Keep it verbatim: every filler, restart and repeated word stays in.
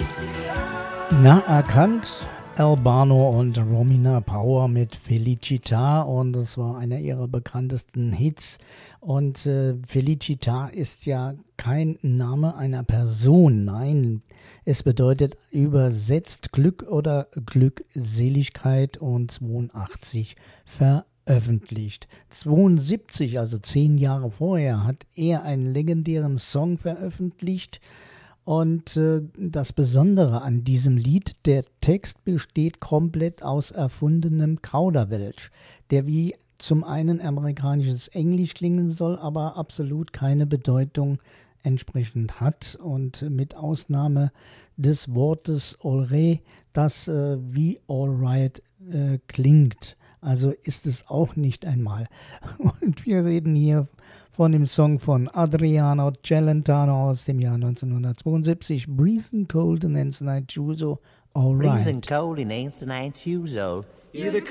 Na, erkannt, Albano und Romina Power mit Felicita, und das war einer ihrer bekanntesten Hits. Und äh, Felicita ist ja kein Name einer Person, nein, es bedeutet übersetzt Glück oder Glückseligkeit, und zweiundachtzig veröffentlicht. zweiundsiebzig, also zehn Jahre vorher, hat er einen legendären Song veröffentlicht. Und äh, das Besondere an diesem Lied, der Text besteht komplett aus erfundenem Kauderwelsch, der wie zum einen amerikanisches Englisch klingen soll, aber absolut keine Bedeutung entsprechend hat. Und mit Ausnahme des Wortes Olre, das äh, wie Alright äh, klingt. Also ist es auch nicht einmal. Und wir reden hier von dem Song von Adriano Celentano aus dem Jahr neunzehnhundertzweiundsiebzig, Breezing Cold and Night Chuzo, Alright. Breezing cold and ain't the night usual. You're the